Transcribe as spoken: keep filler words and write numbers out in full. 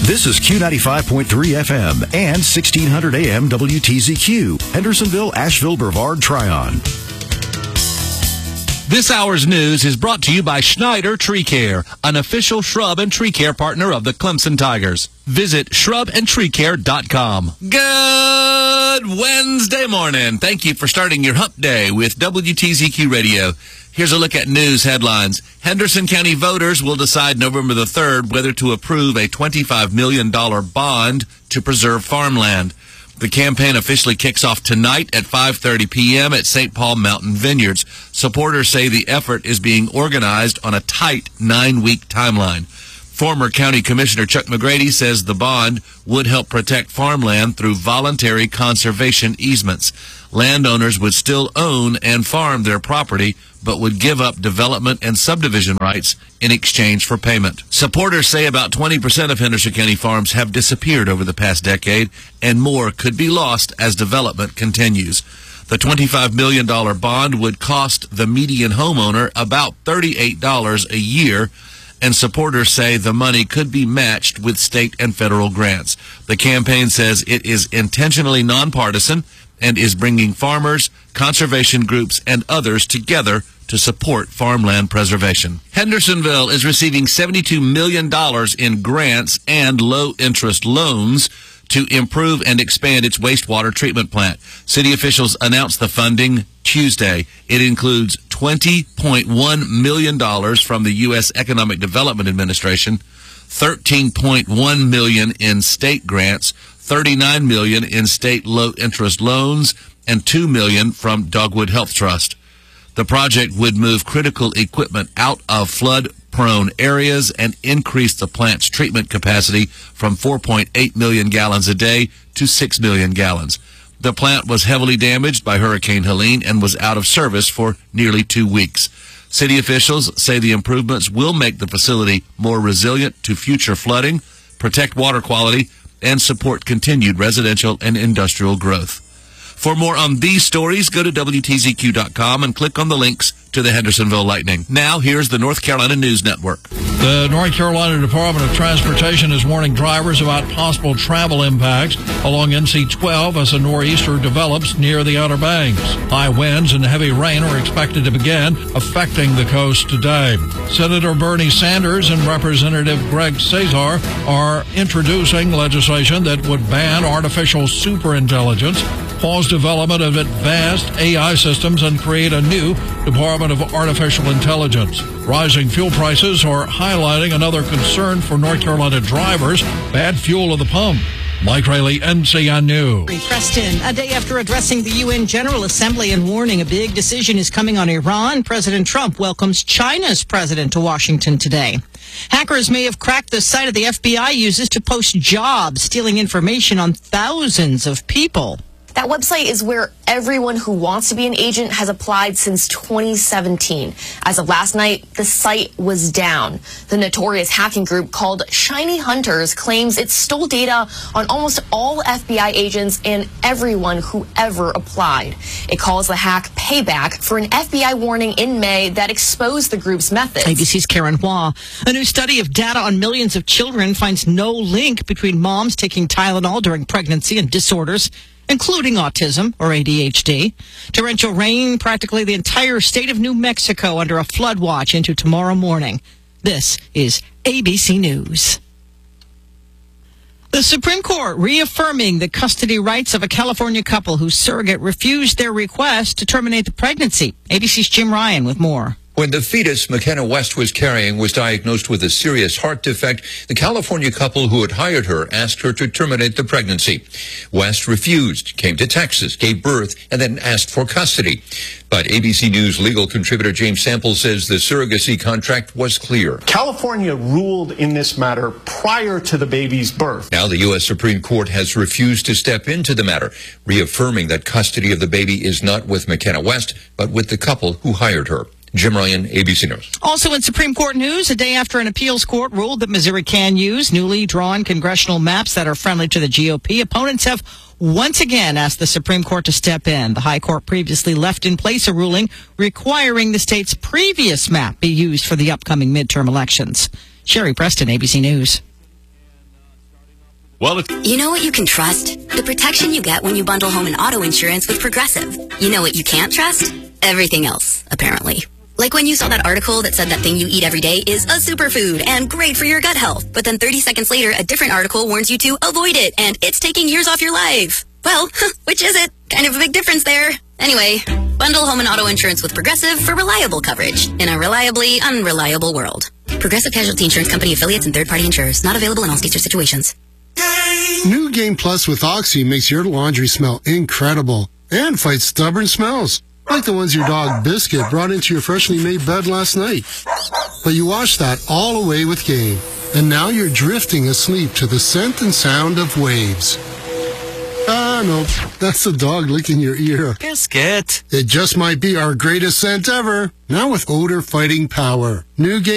This is Q ninety-five point three F M and sixteen hundred A M W T Z Q, Hendersonville, Asheville, Brevard, Tryon. This hour's news is brought to you by Schneider Tree Care, an official shrub and tree care partner of the Clemson Tigers. Visit shrub and tree care dot com. Good Wednesday morning. Thank you for starting your hump day with W T Z Q Radio. Here's a look at news headlines. Henderson County voters will decide November the third whether to approve a twenty-five million dollars bond to preserve farmland. The campaign officially kicks off tonight at five thirty p.m. at Saint Paul Mountain Vineyards. Supporters say the effort is being organized on a tight nine-week timeline. Former County Commissioner Chuck McGrady says the bond would help protect farmland through voluntary conservation easements. Landowners would still own and farm their property, but would give up development and subdivision rights in exchange for payment. Supporters say about twenty percent of Henderson County farms have disappeared over the past decade, and more could be lost as development continues. The twenty-five million dollars bond would cost the median homeowner about thirty-eight dollars a year, and supporters say the money could be matched with state and federal grants. The campaign says it is intentionally nonpartisan and is bringing farmers, conservation groups, and others together to support farmland preservation. Hendersonville is receiving seventy-two million dollars in grants and low-interest loans to improve and expand its wastewater treatment plant. City officials announced the funding Tuesday. It includes twenty point one million dollars from the U S Economic Development Administration, thirteen point one million dollars in state grants, thirty-nine million dollars in state low-interest loans, and two million dollars from Dogwood Health Trust. The project would move critical equipment out of flood-prone areas and increase the plant's treatment capacity from four point eight million gallons a day to six million gallons. The plant was heavily damaged by Hurricane Helene and was out of service for nearly two weeks. City officials say the improvements will make the facility more resilient to future flooding, protect water quality, and support continued residential and industrial growth. For more on these stories, go to W T Z Q dot com and click on the links to the Hendersonville Lightning. Now, here's the North Carolina News Network. The North Carolina Department of Transportation is warning drivers about possible travel impacts along N C twelve as a nor'easter develops near the Outer Banks. High winds and heavy rain are expected to begin affecting the coast today. Senator Bernie Sanders and Representative Greg Cesar are introducing legislation that would ban artificial superintelligence, pause development of advanced A I systems, and create a new Department of Artificial Intelligence. Rising fuel prices are highlighting another concern for North Carolina drivers: bad fuel at the pump. Mike Rayleigh, N C N News. Preston, a day after addressing the U N General Assembly and warning a big decision is coming on Iran, President Trump welcomes China's president to Washington today. Hackers may have cracked the site of the F B I uses to post jobs, stealing information on thousands of people. That website is where everyone who wants to be an agent has applied since twenty seventeen. As of last night, the site was down. The notorious hacking group called Shiny Hunters claims it stole data on almost all F B I agents and everyone who ever applied. It calls the hack payback for an F B I warning in May that exposed the group's methods. A B C's Karen Hua. A new study of data on millions of children finds no link between moms taking Tylenol during pregnancy and disorders, including autism or A D H D. Torrential rain, practically the entire state of New Mexico under a flood watch into tomorrow morning. This is A B C News. The Supreme Court reaffirming the custody rights of a California couple whose surrogate refused their request to terminate the pregnancy. A B C's Jim Ryan with more. When the fetus McKenna West was carrying was diagnosed with a serious heart defect, the California couple who had hired her asked her to terminate the pregnancy. West refused, came to Texas, gave birth, and then asked for custody. But A B C News legal contributor James Sample says the surrogacy contract was clear. California ruled in this matter prior to the baby's birth. Now the U S Supreme Court has refused to step into the matter, reaffirming that custody of the baby is not with McKenna West, but with the couple who hired her. Jim Ryan, A B C News. Also in Supreme Court news, a day after an appeals court ruled that Missouri can use newly drawn congressional maps that are friendly to the G O P, opponents have once again asked the Supreme Court to step in. The High Court previously left in place a ruling requiring the state's previous map be used for the upcoming midterm elections. Sherry Preston, A B C News. Well, it's... You know what you can trust? The protection you get when you bundle home and auto insurance with Progressive. You know what you can't trust? Everything else, apparently. Like when you saw that article that said that thing you eat every day is a superfood and great for your gut health. But then thirty seconds later, a different article warns you to avoid it and it's taking years off your life. Well, which is it? Kind of a big difference there. Anyway, bundle home and auto insurance with Progressive for reliable coverage in a reliably unreliable world. Progressive Casualty Insurance Company affiliates and third-party insurers. Not available in all states or situations. New Game Plus with Oxy makes your laundry smell incredible and fights stubborn smells, like the ones your dog Biscuit brought into your freshly made bed last night. But you washed that all away with Game, and now you're drifting asleep to the scent and sound of waves. Ah, no, that's the dog licking your ear. Biscuit. It just might be our greatest scent ever, now with odor-fighting power. New Game